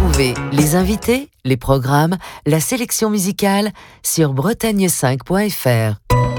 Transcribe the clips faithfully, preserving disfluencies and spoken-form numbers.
Retrouvez les invités, les programmes, la sélection musicale sur bretagne cinq point f r.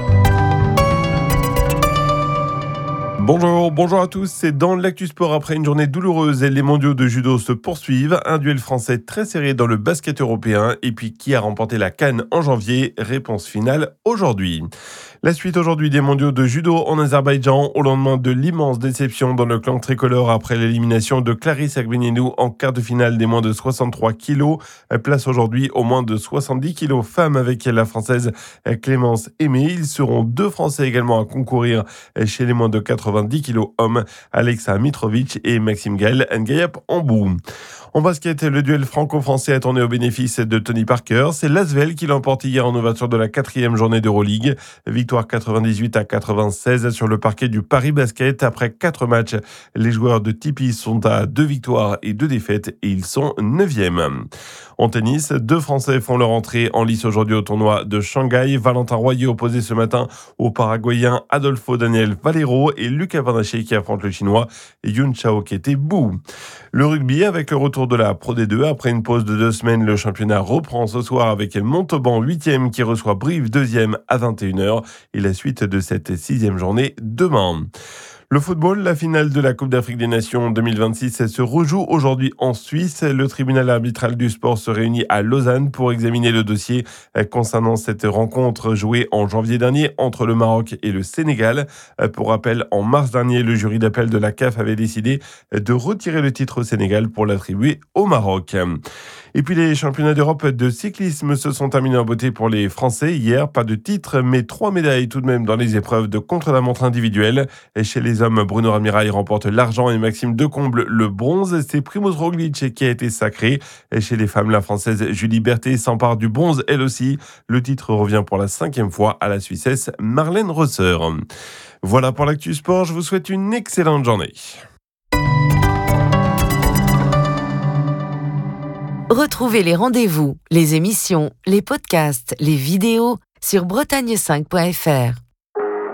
Bonjour, bonjour à tous, c'est dans l'Actu Sport. Après une journée douloureuse, et les mondiaux de judo se poursuivent. Un duel français très serré dans le basket européen. Et puis, qui a remporté la CAN en janvier? Réponse finale aujourd'hui. La suite aujourd'hui des mondiaux de judo en Azerbaïdjan, au lendemain de l'immense déception dans le clan tricolore après l'élimination de Clarisse Agbenienou en quart de finale des moins de soixante-trois kilos. Place aujourd'hui aux moins de soixante-dix kilos femmes avec la française Clémence Aimé. Ils seront deux Français également à concourir chez les moins de quatre-vingt-dix kilos hommes, Alexa Mitrovic et Maxime Gaël Ngayap Ambou. En basket, le duel franco-français a tourné au bénéfice de Tony Parker. C'est l'A S V E L qui l'emporte hier en ouverture de la quatrième journée d'Euroleague. Victoire quatre-vingt-dix-huit à quatre-vingt-seize sur le parquet du Paris Basket. Après quatre matchs, les joueurs de Tipeee sont à deux victoires et deux défaites et ils sont neuvième. En tennis, deux Français font leur entrée en lice aujourd'hui au tournoi de Shanghai. Valentin Royer opposé ce matin au Paraguayen Adolfo Daniel Valero et Lucas Panaché qui affronte le Chinois Yun Chao Kete-Bou. Le rugby avec le retour de la Pro D deux. Après une pause de deux semaines, le championnat reprend ce soir avec Montauban huitième qui reçoit Brive deuxième à vingt et une heures et la suite de cette sixième journée demain. Le football, la finale de la Coupe d'Afrique des Nations deux mille vingt-six se rejoue aujourd'hui en Suisse. Le tribunal arbitral du sport se réunit à Lausanne pour examiner le dossier concernant cette rencontre jouée en janvier dernier entre le Maroc et le Sénégal. Pour rappel, en mars dernier, le jury d'appel de la C A F avait décidé de retirer le titre au Sénégal pour l'attribuer au Maroc. Et puis les championnats d'Europe de cyclisme se sont terminés en beauté pour les Français. Hier, pas de titre, mais trois médailles tout de même dans les épreuves de contre-la-montre individuelle. Et chez les hommes, Bruno Ramirail remporte l'argent et Maxime Decomble le bronze. C'est Primož Roglič qui a été sacré. Et chez les femmes, la Française Julie Berthet s'empare du bronze elle aussi. Le titre revient pour la cinquième fois à la Suissesse Marlène Rosser. Voilà pour l'Actu Sport, je vous souhaite une excellente journée. Retrouvez les rendez-vous, les émissions, les podcasts, les vidéos sur bretagne cinq point f r.